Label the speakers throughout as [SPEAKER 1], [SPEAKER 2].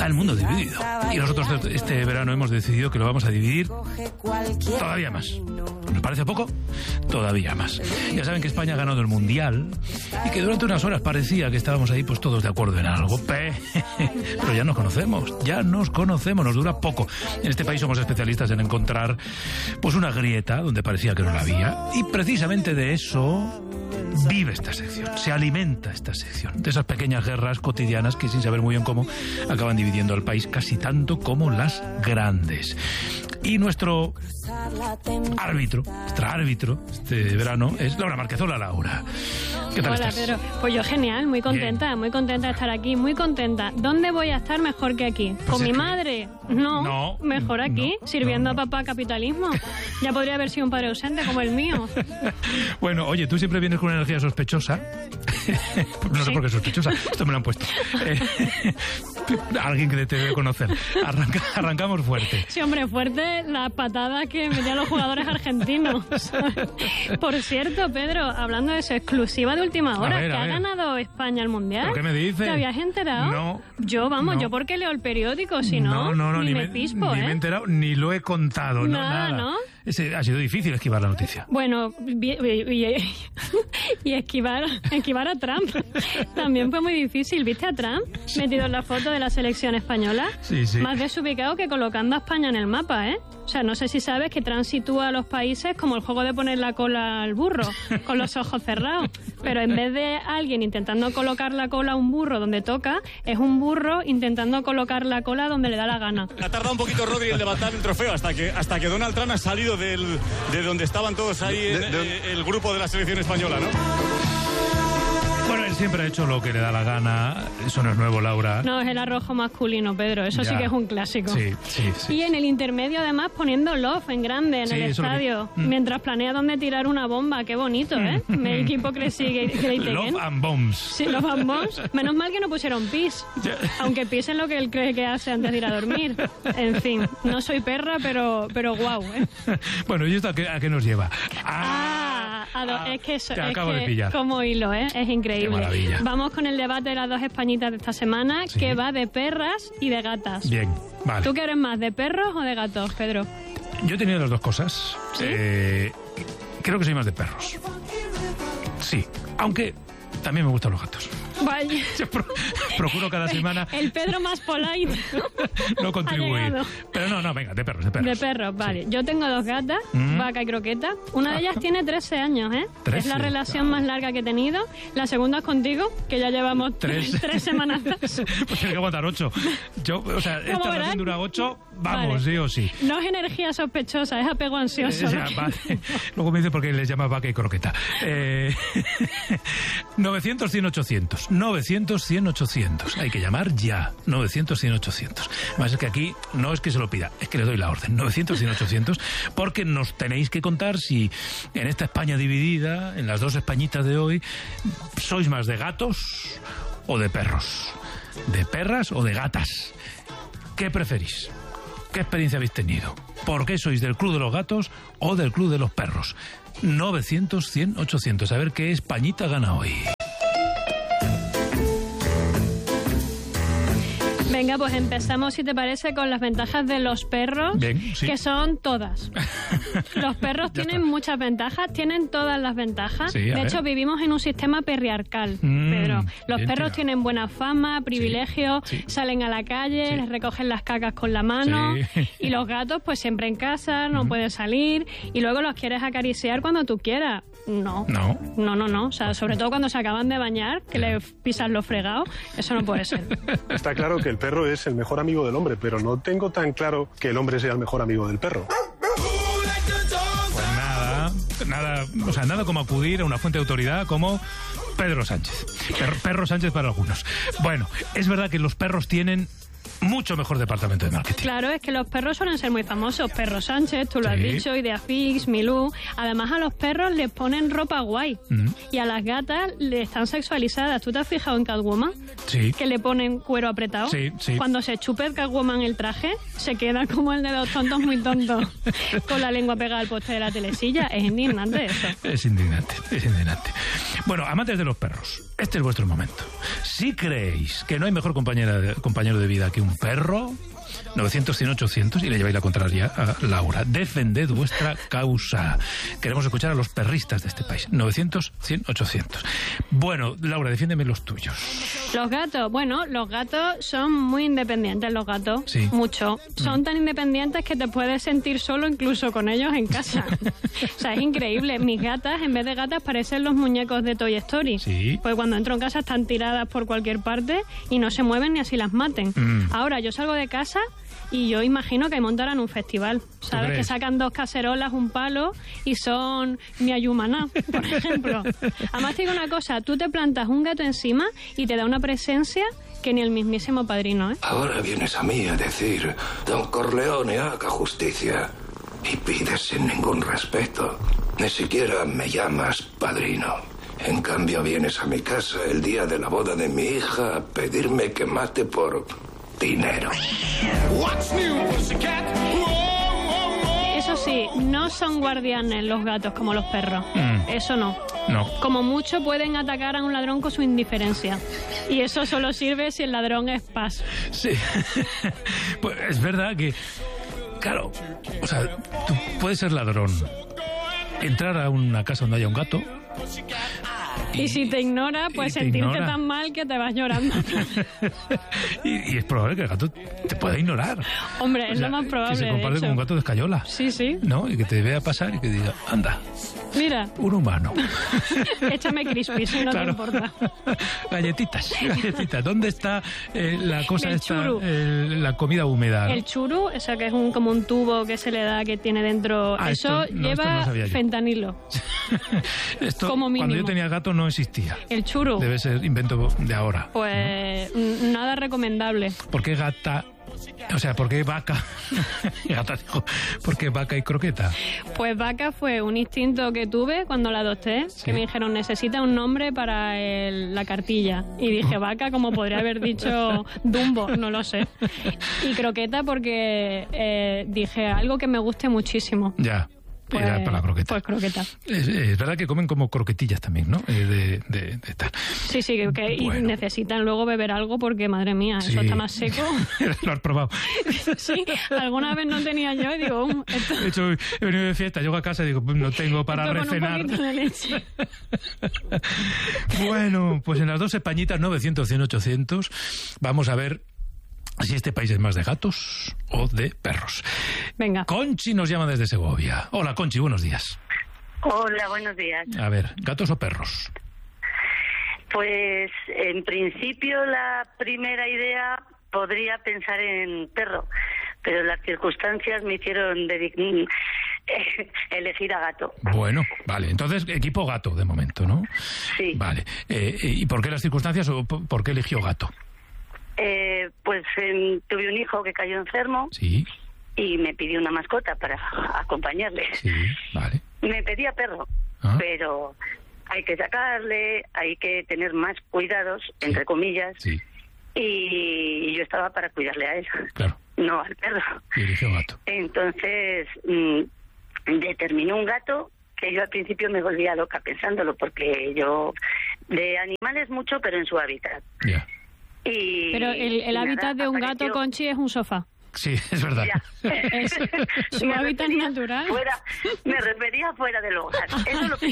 [SPEAKER 1] está el mundo dividido. Y nosotros este verano hemos decidido que lo vamos a dividir todavía más. ¿Nos parece poco? Todavía más. Ya saben que España ha ganado el Mundial y que durante unas horas parecía que estábamos ahí pues todos de acuerdo en algo. Pero ya nos conocemos, nos dura poco. En este país somos especialistas en encontrar pues una grieta donde parecía que no la había. Y precisamente de eso vive esta sección, se alimenta esta sección, de esas pequeñas guerras cotidianas que sin saber muy bien cómo acaban dividiendo al país casi tanto como las grandes. Y nuestro árbitro este verano es Laura Márquez. Hola, Laura. ¿Qué tal estás?
[SPEAKER 2] Pedro. Pues yo genial, muy contenta de estar aquí, muy contenta. ¿Dónde voy a estar mejor que aquí?
[SPEAKER 1] Pues
[SPEAKER 2] ¿Con mi madre? No, mejor aquí, sirviendo a papá capitalismo. Ya podría haber sido un padre ausente como el mío.
[SPEAKER 1] Bueno, oye, tú siempre vienes con una energía sospechosa. No sé por qué sospechosa, esto me lo han puesto. Alguien que te debe conocer. Arrancamos fuerte.
[SPEAKER 2] Sí, hombre, fuerte las patadas que metían los jugadores argentinos. Por cierto, Pedro, hablando de eso, exclusiva de última hora, que ha ganado España el Mundial.
[SPEAKER 1] ¿Pero qué me dices?
[SPEAKER 2] ¿Te habías enterado?
[SPEAKER 1] No.
[SPEAKER 2] Yo porque leo el periódico, si no, ni me pispo,
[SPEAKER 1] ni me he enterado, ni lo he contado. Nada. ¿No? Ha sido difícil esquivar la noticia.
[SPEAKER 2] Bueno, y esquivar a Trump también fue muy difícil. ¿Viste a Trump metido en la foto de la selección española?
[SPEAKER 1] Sí.
[SPEAKER 2] Más desubicado que colocando a España en el mapa, ¿eh? O sea, no sé si sabes que Trump sitúa a los países como el juego de poner la cola al burro, con los ojos cerrados. Pero en vez de alguien intentando colocar la cola a un burro donde toca, es un burro intentando colocar la cola donde le da la gana.
[SPEAKER 3] Ha tardado un poquito Rodri en levantar el trofeo hasta que Donald Trump ha salido de donde estaban todos ahí el grupo de la selección española, ¿no?
[SPEAKER 1] Bueno, él siempre ha hecho lo que le da la gana. Eso no es nuevo, Laura.
[SPEAKER 2] No, es el arrojo masculino, Pedro. Eso sí que es un clásico.
[SPEAKER 1] Sí.
[SPEAKER 2] Y en el intermedio, además, poniendo love en grande en el estadio, mientras planea dónde tirar una bomba. Qué bonito, ¿eh? Make hipocresy great again.
[SPEAKER 1] Love and bombs.
[SPEAKER 2] Sí, love and bombs. Menos mal que no pusieron pis. Aunque pis es lo que él cree que hace antes de ir a dormir. En fin, no soy perra, pero guau, ¿eh?
[SPEAKER 1] Bueno, ¿y esto a qué nos lleva?
[SPEAKER 2] Es que eso,
[SPEAKER 1] te acabo de pillar.
[SPEAKER 2] Como hilo, ¿eh? Es increíble.
[SPEAKER 1] Qué maravilla.
[SPEAKER 2] Vamos con el debate de las dos españitas de esta semana, que va de perras y de gatas.
[SPEAKER 1] Bien, vale.
[SPEAKER 2] ¿Tú qué eres más, de perros o de gatos, Pedro?
[SPEAKER 1] Yo he tenido las dos cosas.
[SPEAKER 2] ¿Sí?
[SPEAKER 1] Creo que soy más de perros. Sí, aunque también me gustan los gatos.
[SPEAKER 2] Vaya.
[SPEAKER 1] Yo procuro cada semana.
[SPEAKER 2] El Pedro más polite.
[SPEAKER 1] No contribuir. Pero no, venga, de perros.
[SPEAKER 2] De perros, vale. Sí. Yo tengo dos gatas, Vaca y Croqueta. Una de ellas tiene 13 años, ¿eh? 13, es la relación más larga que he tenido. La segunda es contigo, que ya llevamos 3 semanas.
[SPEAKER 1] Pues tienes que aguantar 8. Esta relación dura 8, vamos, vale. Sí o sí.
[SPEAKER 2] No es energía sospechosa, es apego ansioso.
[SPEAKER 1] Vale. Luego me dice por qué les llama Vaca y Croqueta. 900-100-800. 900-100-800. Hay que llamar ya. 900-100-800. Además es que aquí no es que se lo pida, es que le doy la orden. 900-100-800, porque nos tenéis que contar si en esta España dividida, en las dos Españitas de hoy, sois más de gatos o de perros. ¿De perras o de gatas? ¿Qué preferís? ¿Qué experiencia habéis tenido? ¿Por qué sois del club de los gatos o del club de los perros? 900-100-800. A ver qué Españita gana hoy.
[SPEAKER 2] Venga, pues empezamos, si te parece, con las ventajas de los perros.
[SPEAKER 1] Bien, sí.
[SPEAKER 2] Que son todas. Los perros tienen muchas ventajas, tienen todas las ventajas.
[SPEAKER 1] Sí,
[SPEAKER 2] de hecho, vivimos en un sistema perriarcal, Pedro. Los perros tienen buena fama, privilegios, salen a la calle, les recogen las cacas con la mano. Sí. Y los gatos, pues siempre en casa, no pueden salir. Y luego los quieres acariciar cuando tú quieras. No. O sea, sobre todo cuando se acaban de bañar, que le pisas los fregados, eso no puede ser.
[SPEAKER 4] Está claro que el perro es el mejor amigo del hombre, pero no tengo tan claro que el hombre sea el mejor amigo del perro.
[SPEAKER 1] Pues nada como acudir a una fuente de autoridad como Pedro Sánchez. Perro Sánchez para algunos. Bueno, es verdad que los perros tienen mucho mejor departamento de marketing.
[SPEAKER 2] Claro, es que los perros suelen ser muy famosos. Perro Sánchez, tú lo has dicho, Ideafix, Milú. Además, a los perros les ponen ropa guay. Y a las gatas le están sexualizadas. ¿Tú te has fijado en Catwoman?
[SPEAKER 1] Sí.
[SPEAKER 2] Que le ponen cuero apretado.
[SPEAKER 1] Sí.
[SPEAKER 2] Cuando se chupe Catwoman el traje, se queda como el de los tontos muy tontos, con la lengua pegada al poste de la telesilla. Es indignante eso.
[SPEAKER 1] Es indignante. Bueno, amantes de los perros, este es vuestro momento. Si creéis que no hay mejor compañero de vida que un un perro? 900-100-800 y le lleváis la contraria a Laura. Defended vuestra causa. Queremos escuchar a los perristas de este país. 900-100-800. Bueno, Laura, defiéndeme los tuyos.
[SPEAKER 2] Los gatos. Bueno, los gatos son muy independientes, los gatos.
[SPEAKER 1] Sí.
[SPEAKER 2] Mucho. Son tan independientes que te puedes sentir solo incluso con ellos en casa. O sea, es increíble. Mis gatas, en vez de gatas, parecen los muñecos de Toy Story.
[SPEAKER 1] Sí.
[SPEAKER 2] Pues cuando entro en casa están tiradas por cualquier parte y no se mueven ni así las maten. Ahora, yo salgo de casa y yo imagino que montarán un festival, ¿sabes? Que sacan 2 cacerolas, un palo y son mi ayumaná, por ejemplo. Además te digo una cosa, tú te plantas un gato encima y te da una presencia que ni el mismísimo Padrino, ¿eh?
[SPEAKER 5] Ahora vienes a mí a decir, Don Corleone, haga justicia. Y pides sin ningún respeto. Ni siquiera me llamas Padrino. En cambio vienes a mi casa el día de la boda de mi hija a pedirme que mate por dinero.
[SPEAKER 2] Eso sí, no son guardianes los gatos como los perros. Eso no.
[SPEAKER 1] No.
[SPEAKER 2] Como mucho pueden atacar a un ladrón con su indiferencia. Y eso solo sirve si el ladrón es paz.
[SPEAKER 1] Sí. Pues es verdad que, claro, o sea, tú puedes ser ladrón, entrar a una casa donde haya un gato.
[SPEAKER 2] Y si te ignora, pues sentirte tan mal que te vas llorando.
[SPEAKER 1] y es probable que el gato te pueda ignorar.
[SPEAKER 2] Hombre, es lo más probable.
[SPEAKER 1] Que se comparte con un gato de escayola.
[SPEAKER 2] Sí, sí.
[SPEAKER 1] ¿No? Y que te vea pasar y que diga, anda.
[SPEAKER 2] Mira.
[SPEAKER 1] Un humano.
[SPEAKER 2] Échame crispy, si no te importa.
[SPEAKER 1] Galletitas. ¿Dónde está la cosa
[SPEAKER 2] el
[SPEAKER 1] esta?
[SPEAKER 2] churu.
[SPEAKER 1] La comida húmeda. ¿No?
[SPEAKER 2] El churu, o sea, que es como un tubo que se le da, que tiene dentro. Eso lleva fentanilo.
[SPEAKER 1] Esto,
[SPEAKER 2] como mínimo.
[SPEAKER 1] Cuando yo tenía gato no existía.
[SPEAKER 2] El churu.
[SPEAKER 1] Debe ser invento de ahora.
[SPEAKER 2] Pues nada recomendable.
[SPEAKER 1] ¿Por qué gata? O sea, ¿por qué vaca? Gata dijo, ¿por qué vaca y croqueta?
[SPEAKER 2] Pues vaca fue un instinto que tuve cuando la adopté, que me dijeron, necesita un nombre para la cartilla. Y dije, vaca, como podría haber dicho Dumbo, no lo sé. Y croqueta porque dije, algo que me guste muchísimo.
[SPEAKER 1] Ya.
[SPEAKER 2] Pues,
[SPEAKER 1] era para la croqueta.
[SPEAKER 2] Pues croqueta.
[SPEAKER 1] Es verdad que comen como croquetillas también, ¿no? De tal.
[SPEAKER 2] Sí, bueno. Y necesitan luego beber algo porque, madre mía,
[SPEAKER 1] sí.
[SPEAKER 2] Eso está más seco.
[SPEAKER 1] Lo has probado.
[SPEAKER 2] Sí, alguna vez no tenía yo y digo... Esto...
[SPEAKER 1] De hecho, he venido de fiesta, llego a casa y digo, no tengo para recenar.
[SPEAKER 2] Con un poquito de leche.
[SPEAKER 1] Bueno, pues en las 2 españitas, 900-100-800, vamos a ver si este país es más de gatos o de perros.
[SPEAKER 2] Venga.
[SPEAKER 1] Conchi nos llama desde Segovia. Hola, Conchi, buenos días.
[SPEAKER 6] Hola, buenos días.
[SPEAKER 1] A ver, ¿gatos o perros?
[SPEAKER 6] Pues, en principio, la primera idea podría pensar en perro, pero las circunstancias me hicieron elegir a gato.
[SPEAKER 1] Bueno, vale. Entonces, equipo gato, de momento, ¿no?
[SPEAKER 6] Sí.
[SPEAKER 1] Vale. ¿Y por qué las circunstancias o por qué eligió gato?
[SPEAKER 6] Pues tuve un hijo que cayó enfermo.
[SPEAKER 1] Sí.
[SPEAKER 6] Y me pidió una mascota para acompañarle.
[SPEAKER 1] Sí, vale.
[SPEAKER 6] Me pedía perro, pero hay que sacarle, hay que tener más cuidados, entre comillas.
[SPEAKER 1] Sí.
[SPEAKER 6] Y yo estaba para cuidarle a él.
[SPEAKER 1] Claro.
[SPEAKER 6] No al perro.
[SPEAKER 1] Y eligió gato.
[SPEAKER 6] Entonces, determinó un gato que yo al principio me volvía loca pensándolo, porque yo de animales mucho, pero en su hábitat.
[SPEAKER 1] Ya.
[SPEAKER 2] Pero el hábitat de un gato, Conchi, es un sofá.
[SPEAKER 1] Sí, es verdad.
[SPEAKER 2] Es su hábitat natural.
[SPEAKER 6] Me refería fuera del hogar. Eso lo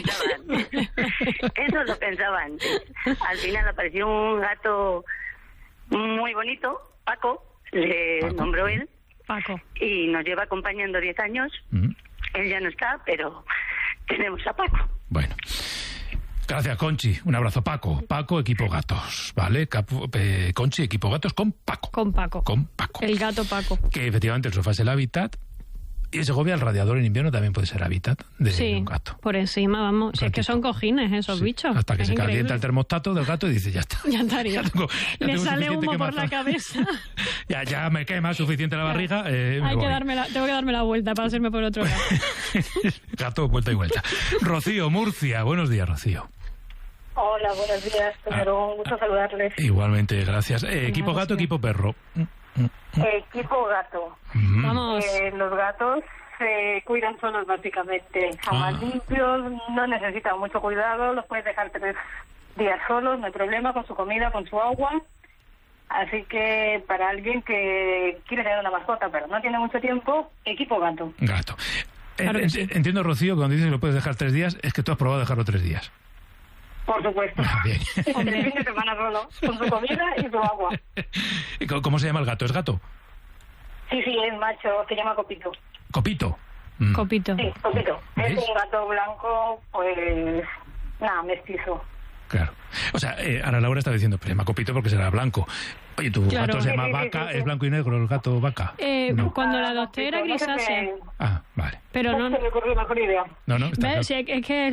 [SPEAKER 6] pensaba antes. Al final apareció un gato muy bonito, Paco, le nombró él.
[SPEAKER 2] Paco.
[SPEAKER 6] Y nos lleva acompañando 10 años. Él ya no está, pero tenemos a Paco.
[SPEAKER 1] Bueno. Gracias, Conchi. Un abrazo, Paco. Paco, equipo gatos, ¿vale? Conchi, equipo gatos con Paco.
[SPEAKER 2] Con Paco. El gato Paco.
[SPEAKER 1] Que efectivamente el sofá es el hábitat. Y en Segovia el radiador en invierno también puede ser hábitat de un gato.
[SPEAKER 2] Por encima, vamos. Si es que son cojines esos bichos.
[SPEAKER 1] Hasta que se calienta el termostato del gato y dice, ya está.
[SPEAKER 2] Ya estaría. Le sale humo por la cabeza.
[SPEAKER 1] ya me quema suficiente la barriga.
[SPEAKER 2] Tengo que darme la vuelta para hacerme por otro lado.
[SPEAKER 1] Gato, vuelta y vuelta. Rocío, Murcia. Buenos días, Rocío.
[SPEAKER 7] Hola, buenos días. Primero, un gusto saludarles.
[SPEAKER 1] Igualmente, gracias. Equipo gato, equipo perro.
[SPEAKER 7] Equipo gato.
[SPEAKER 2] Vamos.
[SPEAKER 7] Los gatos se cuidan solos básicamente. Son más limpios, no necesitan mucho cuidado, los puedes dejar 3 días solos, no hay problema, con su comida, con su agua. Así que para alguien que quiere tener una mascota, pero no tiene mucho tiempo, equipo gato.
[SPEAKER 1] Gato.
[SPEAKER 2] Claro que sí.
[SPEAKER 1] Entiendo, Rocío, que cuando dices que lo puedes dejar 3 días, es que tú has probado dejarlo 3 días.
[SPEAKER 7] Por supuesto.
[SPEAKER 1] Bien.
[SPEAKER 7] El fin de semana solo, con su comida y su agua.
[SPEAKER 1] ¿Cómo se llama el gato? ¿Es gato?
[SPEAKER 7] Sí, es macho, se llama Copito.
[SPEAKER 1] ¿Copito?
[SPEAKER 2] Copito.
[SPEAKER 7] Sí, Copito.
[SPEAKER 1] ¿Ves?
[SPEAKER 7] Es un gato blanco, pues, mestizo.
[SPEAKER 1] Claro. O sea, ahora Laura está diciendo, pues se llama Copito porque será blanco. Oye, tu
[SPEAKER 2] Claro.
[SPEAKER 1] gato se llama Vaca, ¿es blanco y negro el gato Vaca? No.
[SPEAKER 2] Cuando la adopté era grisácea.
[SPEAKER 1] Ah, vale.
[SPEAKER 2] Pero no...
[SPEAKER 7] se me ocurrió mejor idea.
[SPEAKER 1] No, está
[SPEAKER 2] ¿Ves?
[SPEAKER 1] claro.
[SPEAKER 2] Sí, es que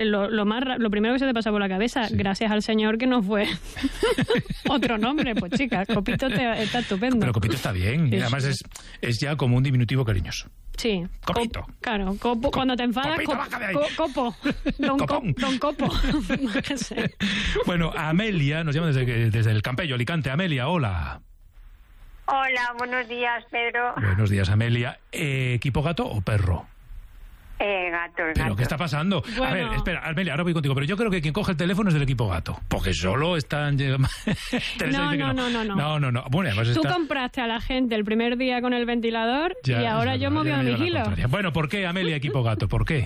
[SPEAKER 2] lo primero que se te pasa por la cabeza, gracias al señor que no fue otro nombre, pues chica, Copito está estupendo.
[SPEAKER 1] Pero Copito está bien,
[SPEAKER 2] Sí,
[SPEAKER 1] y además es ya como un diminutivo cariñoso.
[SPEAKER 2] Sí.
[SPEAKER 1] Copito.
[SPEAKER 2] Claro, Copo. Cuando te enfadas,
[SPEAKER 1] Copito, baja de ahí.
[SPEAKER 2] Copo.
[SPEAKER 1] Copón.
[SPEAKER 2] Don Copo. Qué sé.
[SPEAKER 1] Bueno, Amelia nos llama desde el Campello, Alicante. Amelia, hola.
[SPEAKER 8] Hola, buenos días, Pedro.
[SPEAKER 1] Buenos días, Amelia. ¿Equipo gato o perro?
[SPEAKER 8] Gato.
[SPEAKER 1] ¿Pero qué está pasando?
[SPEAKER 2] Bueno.
[SPEAKER 1] A ver, espera, Amelia, ahora voy contigo, pero yo creo que quien coge el teléfono es del equipo gato, porque solo están... Teresa dice que no. Bueno, además
[SPEAKER 2] Tú
[SPEAKER 1] está...
[SPEAKER 2] compraste a la gente el primer día con el ventilador
[SPEAKER 1] Ya,
[SPEAKER 2] y ahora
[SPEAKER 1] es
[SPEAKER 2] yo
[SPEAKER 1] verdad,
[SPEAKER 2] me
[SPEAKER 1] ya
[SPEAKER 2] voy a
[SPEAKER 1] me lleva la
[SPEAKER 2] vigilo.
[SPEAKER 1] contraria. Bueno, ¿por qué, Amelia, equipo gato? ¿Por qué?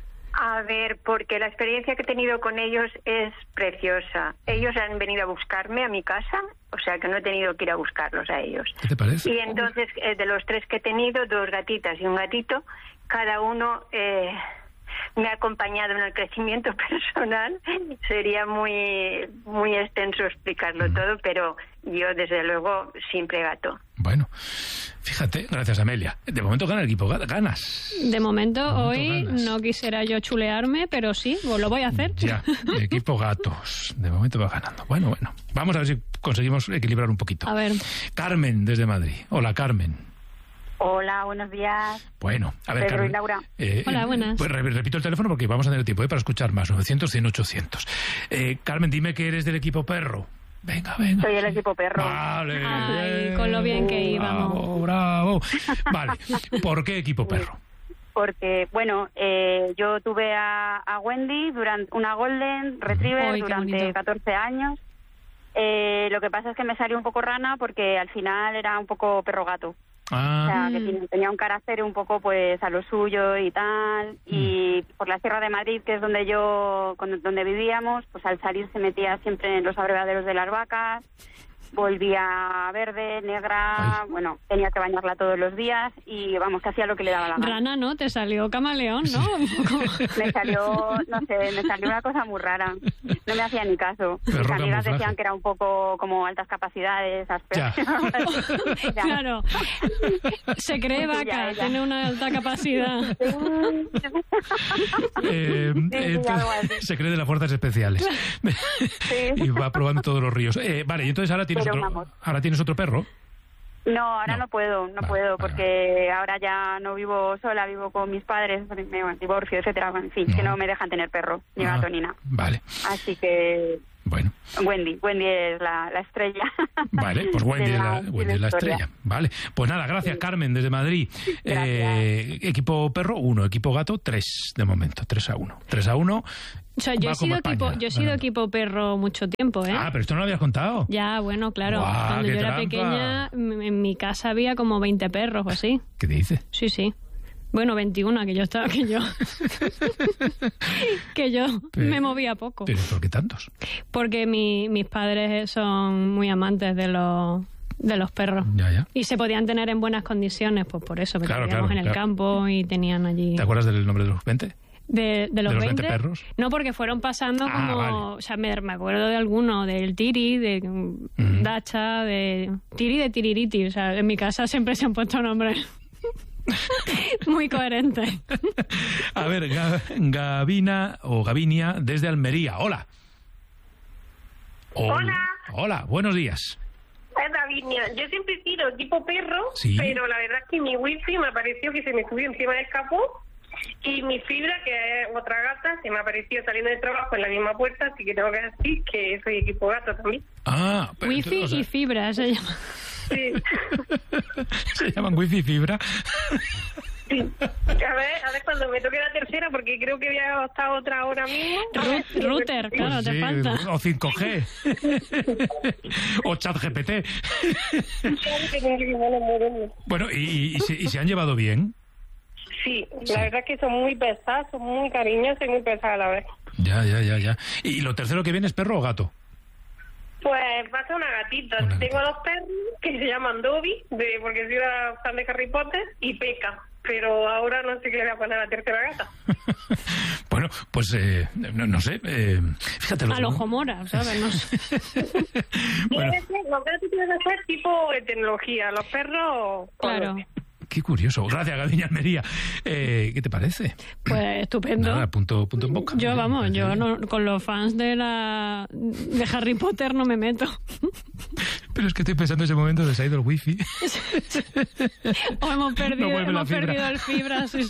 [SPEAKER 8] A ver, porque la experiencia que he tenido con ellos es preciosa. Ellos han venido a buscarme a mi casa, o sea que no he tenido que ir a buscarlos a ellos.
[SPEAKER 1] ¿Qué te parece?
[SPEAKER 8] Y entonces, de los 3 que he tenido, 2 gatitas y un gatito, cada uno... me ha acompañado en el crecimiento personal. Sería muy muy extenso explicarlo todo, pero yo desde luego siempre gato.
[SPEAKER 1] Bueno, fíjate, gracias, Amelia. De momento gana el equipo, ganas.
[SPEAKER 2] De momento hoy
[SPEAKER 1] ganas.
[SPEAKER 2] no quisiera yo chulearme, pero sí, pues lo voy a hacer.
[SPEAKER 1] Ya, equipo gatos. De momento va ganando. Bueno, vamos a ver si conseguimos equilibrar un poquito.
[SPEAKER 2] A ver.
[SPEAKER 1] Carmen, desde Madrid. Hola, Carmen.
[SPEAKER 8] Hola, buenos días.
[SPEAKER 1] Bueno, a ver,
[SPEAKER 8] Pedro
[SPEAKER 1] Carmen.
[SPEAKER 8] y Laura.
[SPEAKER 2] Hola, buenas.
[SPEAKER 1] Pues repito el teléfono porque vamos a tener tiempo para escuchar más. 900, 100, 800. Carmen, dime que eres del equipo perro. Venga.
[SPEAKER 8] Soy el equipo perro.
[SPEAKER 1] Vale.
[SPEAKER 2] Ay, con lo bien que íbamos.
[SPEAKER 1] Bravo. Vale, ¿por qué equipo perro?
[SPEAKER 8] Porque, bueno, yo tuve a Wendy, una Golden Retriever,
[SPEAKER 2] Ay, qué
[SPEAKER 8] durante
[SPEAKER 2] bonito.
[SPEAKER 8] 14 años. Lo que pasa es que me salió un poco rana porque al final era un poco perro gato. O sea, que tenía un carácter un poco pues a lo suyo y tal, y por la Sierra de Madrid, que es donde vivíamos, pues al salir se metía siempre en los abrevaderos de las vacas, volvía verde, negra, bueno, tenía que bañarla todos los días y vamos, que hacía lo que le daba la gana.
[SPEAKER 2] Rana, ¿no? Te salió camaleón, ¿no?
[SPEAKER 8] Me salió una cosa muy rara. No me hacía ni caso.
[SPEAKER 1] Perro
[SPEAKER 8] Mis amigas
[SPEAKER 1] camuflaje.
[SPEAKER 8] decían que era un poco como altas capacidades,
[SPEAKER 1] Ya.
[SPEAKER 8] Ya.
[SPEAKER 2] Claro. Se cree vaca,
[SPEAKER 8] Ya.
[SPEAKER 2] tiene una alta capacidad.
[SPEAKER 8] algo así.
[SPEAKER 1] Se cree de las fuerzas especiales. Y va probando todos los ríos. Vale, y entonces ahora tienes otro perro.
[SPEAKER 8] No, ahora no puedo,
[SPEAKER 1] Vale.
[SPEAKER 8] porque ahora ya no vivo sola, vivo con mis padres, me divorcio, etcétera, en fin, que no me dejan tener perro, ni gato, ni nada.
[SPEAKER 1] Vale,
[SPEAKER 8] Así que
[SPEAKER 1] bueno.
[SPEAKER 8] Wendy es la estrella.
[SPEAKER 1] Vale, pues Wendy
[SPEAKER 8] de
[SPEAKER 1] es la
[SPEAKER 8] historia.
[SPEAKER 1] estrella. Vale, pues nada, gracias, Carmen, desde Madrid. Equipo perro, 1, equipo gato, 3 de momento, 3-1. 3-1.
[SPEAKER 2] O sea, yo
[SPEAKER 1] Va
[SPEAKER 2] he sido
[SPEAKER 1] como España,
[SPEAKER 2] equipo equipo perro mucho tiempo, ¿eh?
[SPEAKER 1] Ah, pero esto no lo habías contado.
[SPEAKER 2] Ya, bueno, claro.
[SPEAKER 1] Guau,
[SPEAKER 2] Cuando
[SPEAKER 1] qué
[SPEAKER 2] yo era
[SPEAKER 1] trampa.
[SPEAKER 2] pequeña, en mi casa había como 20 perros o así.
[SPEAKER 1] ¿Qué te dice?
[SPEAKER 2] Sí. Bueno, 21, que yo me movía poco.
[SPEAKER 1] ¿Pero por qué tantos?
[SPEAKER 2] Porque mis padres son muy amantes de los perros.
[SPEAKER 1] Ya.
[SPEAKER 2] Y se podían tener en buenas condiciones, pues por eso, porque
[SPEAKER 1] Claro,
[SPEAKER 2] vivíamos en el campo y tenían allí...
[SPEAKER 1] ¿Te acuerdas del nombre de los 20?
[SPEAKER 2] ¿De los 20
[SPEAKER 1] perros?
[SPEAKER 2] No, porque fueron pasando como...
[SPEAKER 1] vale.
[SPEAKER 2] O sea, me acuerdo de alguno, del Tiri, de Dacha, de Tiri, de Tiririti. O sea, en mi casa siempre se han puesto nombres muy coherentes.
[SPEAKER 1] A ver, Gavinia, desde Almería. Hola. Hola, buenos días.
[SPEAKER 9] Gavinia, yo siempre he sido tipo perro,
[SPEAKER 1] ¿Sí?
[SPEAKER 9] pero la verdad es que mi wifi me apareció que se me subió encima del capó y mi fibra, que es otra gata, se me apareció saliendo del trabajo en la misma puerta, así que tengo que decir que soy equipo gato también.
[SPEAKER 1] Pero
[SPEAKER 2] Wifi y fibra, se llama.
[SPEAKER 9] Sí.
[SPEAKER 1] Se llaman wifi y fibra.
[SPEAKER 9] Sí. A ver cuando me toque la tercera, porque creo que voy a estar otra hora mismo.
[SPEAKER 2] Router, claro, pues te falta.
[SPEAKER 1] O 5G. O ChatGPT. Bueno, ¿y se han llevado bien?
[SPEAKER 9] Sí, la verdad es que son muy pesados, son muy cariñosos y muy pesados a la vez.
[SPEAKER 1] Ya. ¿Y lo tercero que viene es perro o gato?
[SPEAKER 9] Pues va a ser una gatita. Tengo 2 perros que se llaman Dobby, porque soy una fan de Harry Potter, y Peca. Pero ahora no sé qué le voy a poner a la tercera gata.
[SPEAKER 1] Bueno, pues no sé. Fíjate.
[SPEAKER 2] Al ojo mora, ¿sabes? No sé.
[SPEAKER 9] Bueno. Los gatos tienen que ser tipo de tecnología. Los perros...
[SPEAKER 2] Claro.
[SPEAKER 1] Qué curioso. Gracias, Gaviña Almería. ¿Qué te parece?
[SPEAKER 2] Pues estupendo.
[SPEAKER 1] Nada, punto en boca.
[SPEAKER 2] Yo no, con los fans de Harry Potter no me meto.
[SPEAKER 1] Pero es que estoy pensando en ese momento de se ha ido el wifi.
[SPEAKER 2] O hemos perdido el fibra. Sí.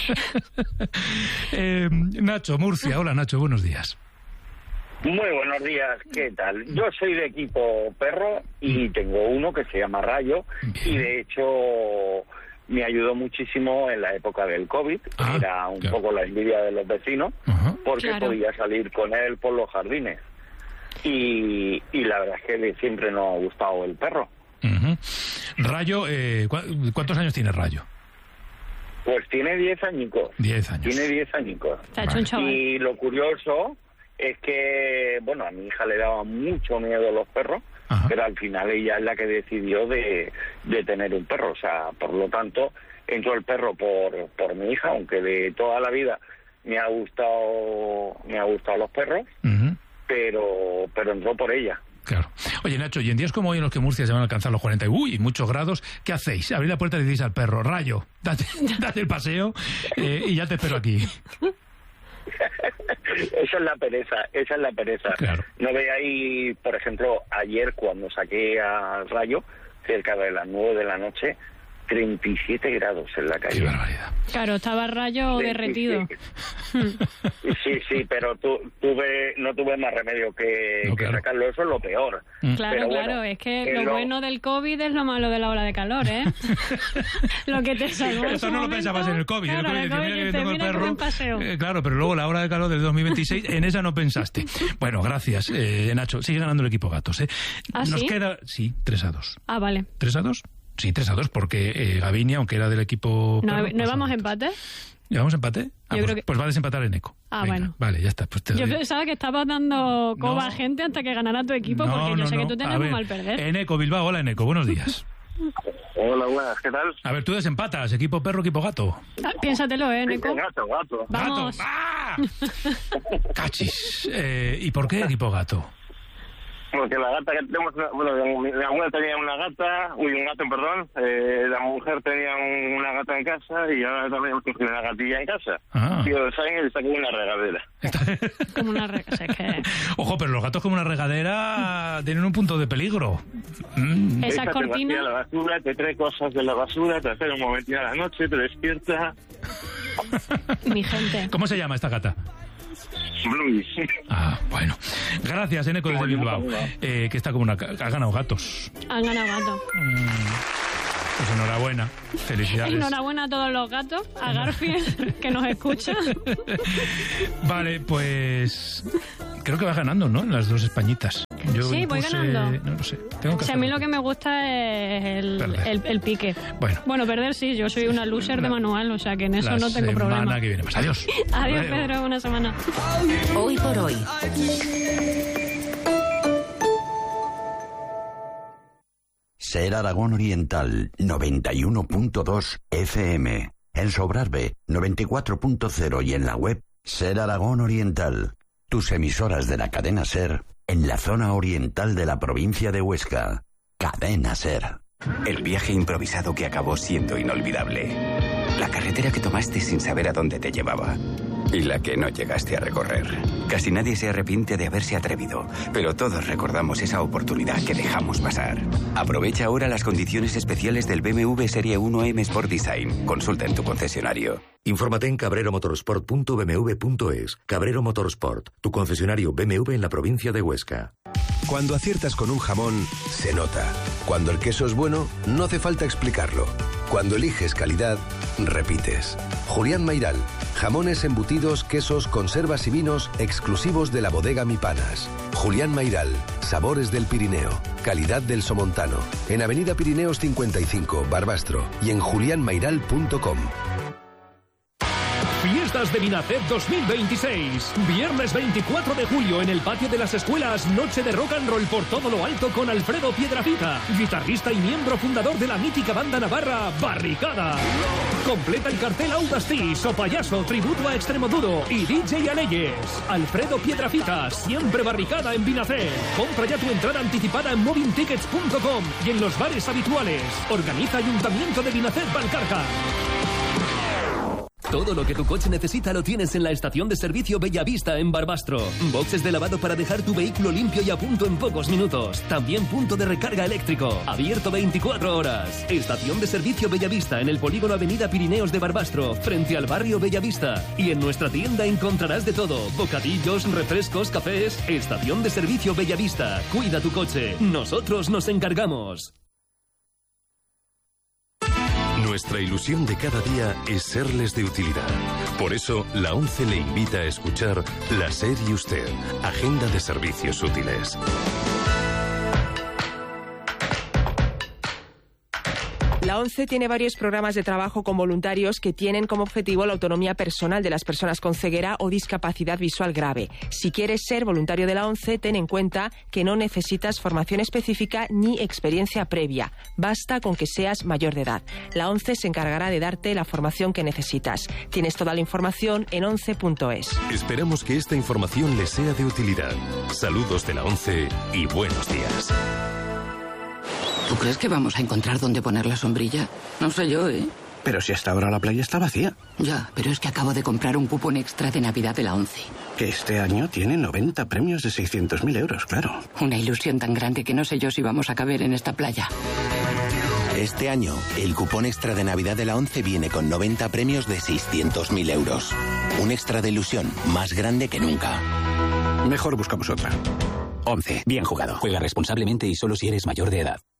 [SPEAKER 1] Nacho, Murcia. Hola, Nacho, buenos días.
[SPEAKER 10] Muy buenos días, ¿qué tal? Yo soy de equipo perro y tengo uno que se llama Rayo. Bien. Y de hecho me ayudó muchísimo en la época del COVID. Era un poco la envidia de los vecinos, porque podía salir con él por los jardines. Y la verdad es que siempre nos ha gustado el perro.
[SPEAKER 1] Rayo, ¿cuántos años tiene Rayo?
[SPEAKER 10] Pues tiene 10 añicos.
[SPEAKER 1] 10 años.
[SPEAKER 10] Tiene 10 añicos. Y lo curioso es que, bueno, a mi hija le daba mucho miedo a los perros, pero al final ella es la que decidió de tener un perro. O sea, por lo tanto, entró el perro por mi hija, aunque de toda la vida me ha gustado los perros, pero entró por ella.
[SPEAKER 1] Claro. Oye, Nacho, y en días como hoy en los que Murcia se van a alcanzar los 40 y muchos grados, ¿qué hacéis? Abrid la puerta y decís al perro, Rayo, date el paseo y ya te espero aquí.
[SPEAKER 10] Esa es la pereza.
[SPEAKER 1] Claro.
[SPEAKER 10] No veáis, por ejemplo, ayer cuando saqué a Rayo, cerca de las 9 de la noche, 37 grados en la calle.
[SPEAKER 1] Qué barbaridad.
[SPEAKER 2] Claro, estaba Rayo derretido.
[SPEAKER 10] Sí, pero no tuve más remedio que sacarlo. Eso es lo peor.
[SPEAKER 2] Claro, bueno, es que lo bueno del COVID es lo malo de la ola de calor, ¿eh? Lo que te salvó.
[SPEAKER 1] Eso no lo pensabas en el COVID.
[SPEAKER 2] Claro,
[SPEAKER 1] el COVID
[SPEAKER 2] que tengo el perro.
[SPEAKER 1] Claro, pero luego la ola de calor del 2026, en esa no pensaste. Bueno, gracias, Nacho. Sigue ganando el equipo gatos, ¿eh?
[SPEAKER 2] Nos
[SPEAKER 1] queda, 3-2.
[SPEAKER 2] Ah, vale.
[SPEAKER 1] ¿3-2? Sí, 3-2, porque Gavinia, aunque era del equipo...
[SPEAKER 2] ¿No íbamos a empate?
[SPEAKER 1] ¿Llevamos empate? Pues va a desempatar Eneco.
[SPEAKER 2] Venga, bueno.
[SPEAKER 1] Vale, ya está. Pues
[SPEAKER 2] yo pensaba que estabas dando coba a gente hasta que ganara tu equipo, porque yo sé que tú tienes muy mal perder.
[SPEAKER 1] Eneco, Bilbao. Hola, Eneco, buenos días.
[SPEAKER 10] Hola, buenas, ¿qué tal?
[SPEAKER 1] A ver, tú desempatas, equipo perro, equipo gato.
[SPEAKER 2] Piénsatelo, Eneco.
[SPEAKER 10] Gato.
[SPEAKER 2] Vamos.
[SPEAKER 1] ¡Gato! ¡Ah! Cachis. ¿Y por qué equipo gato?
[SPEAKER 10] Porque la gata que tenemos, mi abuela tenía un gato, perdón, la mujer tenía una gata en casa y ahora también hemos cogido una gatilla en casa. Tío, ¿saben? Está como una regadera.
[SPEAKER 2] Como una regadera,
[SPEAKER 1] Ojo, pero los gatos como una regadera tienen un punto de peligro.
[SPEAKER 2] Esa cortina...
[SPEAKER 10] Te la basura, te trae cosas de la basura, te hace un momentín a la noche, te despierta...
[SPEAKER 2] Mi gente.
[SPEAKER 1] ¿Cómo se llama esta gata?
[SPEAKER 10] Blues.
[SPEAKER 1] Bueno. Gracias, Eneco, desde Bilbao. Que está como ha ganado gatos.
[SPEAKER 2] Han ganado gatos.
[SPEAKER 1] Pues enhorabuena. Felicidades.
[SPEAKER 2] Enhorabuena a todos los gatos. A Garfield, que nos escucha.
[SPEAKER 1] Vale, pues... Creo que va ganando, ¿no? Las dos españitas.
[SPEAKER 2] Sí, voy ganando.
[SPEAKER 1] No lo sé. Tengo que
[SPEAKER 2] a mí lo que me gusta es el pique. Bueno, perder sí. Yo soy una loser de manual, o sea que en eso no tengo problema.
[SPEAKER 1] La semana que viene. Pues adiós.
[SPEAKER 2] Adiós, Pedro. Una semana.
[SPEAKER 11] Hoy por hoy.
[SPEAKER 12] Ser Aragón Oriental, 91.2 FM. En Sobrarbe, 94.0 y en la web Ser Aragón Oriental. Tus emisoras de la cadena SER en la zona oriental de la provincia de Huesca. Cadena SER.
[SPEAKER 13] El viaje improvisado que acabó siendo inolvidable. La carretera que tomaste sin saber a dónde te llevaba. Y la que no llegaste a recorrer. Casi nadie se arrepiente de haberse atrevido, pero todos recordamos esa oportunidad que dejamos pasar. Aprovecha ahora las condiciones especiales del BMW Serie 1 M Sport Design. Consulta en tu concesionario.
[SPEAKER 14] Infórmate en cabreromotorsport.bmw.es. Cabrero Motorsport, tu concesionario BMW en la provincia de Huesca.
[SPEAKER 15] Cuando aciertas con un jamón, se nota. Cuando el queso es bueno, no hace falta explicarlo. Cuando eliges calidad, repites. Julián Mayral. Jamones, embutidos, quesos, conservas y vinos exclusivos de la bodega Mi Panas. Julián Mayral. Sabores del Pirineo. Calidad del Somontano. En Avenida Pirineos 55, Barbastro. Y en julianmayral.com.
[SPEAKER 11] Fiestas de Vinacet 2026. Viernes 24 de julio en el patio de las escuelas, noche de rock and roll por todo lo alto con Alfredo Piedrafita, guitarrista y miembro fundador de la mítica banda navarra Barricada. Completa el cartel Audastis, So Payaso, tributo a Extremoduro y DJ Aleyes. Alfredo Piedrafita, siempre Barricada en Vinacet. Compra ya tu entrada anticipada en movintickets.com y en los bares habituales. Organiza Ayuntamiento de Vinacet Valcarca. Todo lo que tu coche necesita lo tienes en la estación de servicio Bellavista en Barbastro. Boxes de lavado para dejar tu vehículo limpio y a punto en pocos minutos. También punto de recarga eléctrico. Abierto 24 horas. Estación de servicio Bellavista en el polígono Avenida Pirineos de Barbastro, frente al barrio Bellavista. Y en nuestra tienda encontrarás de todo. Bocadillos, refrescos, cafés. Estación de servicio Bellavista. Cuida tu coche. Nosotros nos encargamos.
[SPEAKER 16] Nuestra ilusión de cada día es serles de utilidad. Por eso, la ONCE le invita a escuchar La SER y Usted, Agenda de Servicios Útiles.
[SPEAKER 17] La ONCE tiene varios programas de trabajo con voluntarios que tienen como objetivo la autonomía personal de las personas con ceguera o discapacidad visual grave. Si quieres ser voluntario de la ONCE, ten en cuenta que no necesitas formación específica ni experiencia previa. Basta con que seas mayor de edad. La ONCE se encargará de darte la formación que necesitas. Tienes toda la información en once.es.
[SPEAKER 16] Esperamos que esta información les sea de utilidad. Saludos de la ONCE y buenos días.
[SPEAKER 18] ¿Tú crees que vamos a encontrar dónde poner la sombrilla? No sé yo, ¿eh?
[SPEAKER 19] Pero si hasta ahora la playa está vacía.
[SPEAKER 18] Ya, pero es que acabo de comprar un cupón extra de Navidad de la ONCE.
[SPEAKER 19] Que este año tiene 90 premios de 600.000 euros, claro.
[SPEAKER 18] Una ilusión tan grande que no sé yo si vamos a caber en esta playa.
[SPEAKER 20] Este año, el cupón extra de Navidad de la ONCE viene con 90 premios de 600.000 euros. Un extra de ilusión más grande que nunca.
[SPEAKER 19] Mejor buscamos otra.
[SPEAKER 21] ONCE. Bien jugado. Juega responsablemente y solo si eres mayor de edad.